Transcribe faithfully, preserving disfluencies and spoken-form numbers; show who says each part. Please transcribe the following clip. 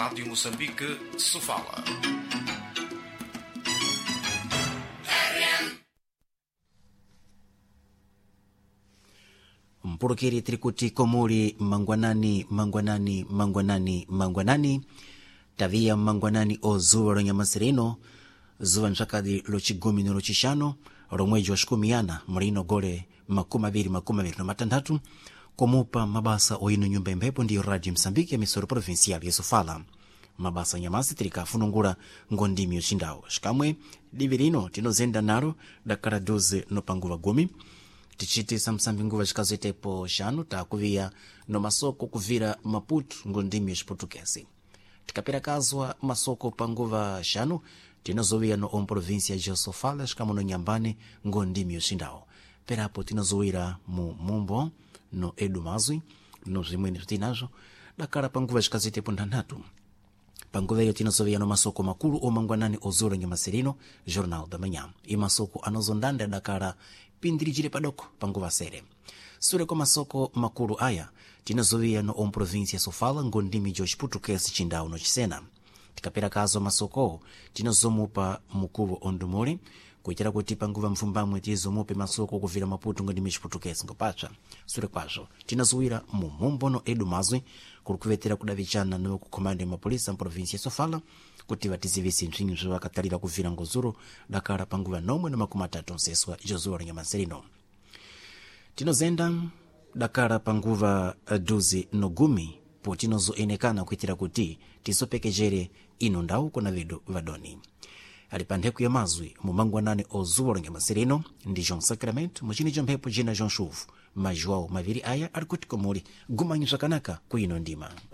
Speaker 1: Rádio Moçambique, Sofala.
Speaker 2: Mpurukiri trikuti komuli mangwanani mangwanani mangwanani mangwanani tavia mangwanani o zuwa lonyamasirino zuwa nshakadi lochigumi no lochishano romweji wa shikumiana mlino gole makumi abiri makumi abiri na matandatu komupa mabasa oino nyumba impepo ndiyo Radio Msambiki ya misoro provincial ya Sofala. Mabasa nyamasi tirika funungura ngondimi yoshindawo shikamwe divirino tinozenda naro dakara doze no panguva gumi tichitisa msambi nguva chikazoitepo shanu takuviya no masoko kuvira Maputo ngondimi yochiputukesi tikapera kazwa masoko panguva shanu tinozowiya no om provincia ya Sofala shikamo no nyambane ngondimi yoshindawo perapo tinozowira mu mumbo no Edu Mazwi no zimwene tutinazo dakara panguva chikazoitepo ndanatu panguva iyo tinozowiya no masoko makulu omangwanani ozura nyamasirino Jornal da Manhã i masoko anozondanda dakara pindirijire padoko panguva sere sure kwa masoko makulu aya tinozowiya no om provincia Sofala ngondimi jochiputukesi chindawu no chisena tikapera kazo masoko tinozomupa mukuvo ondumuli kuitira kuti panguva mfumbamwe tizomupe masoko kuvira Maputo ngondimi chiputukesi ngopacha sure kwazo tinozowiya mu mumbo no Edu Mazwi kuli kuvetera kudavichana no kukomanda mapolisa mprovincia Sofala kuti vatizivisi nthingi zvavakatarira kuvira ngozuro dakara panguva nomwe na makumi atatu nseswa jozuwa lonyamasirino tinozenda dakara panguva duzi no gumi po tinozoenekana kuitira kuti tizopekejere ino ndawu kuna vidu vadoni ali pa ntheku ya mazwi mumangwanani ozuwa lonyamasirino ndi João Sacramento muchini cha mphepo jina João Chuvu majuwawo maviri aya ali kuti komuli gumanyi zvakanaka kuino ndima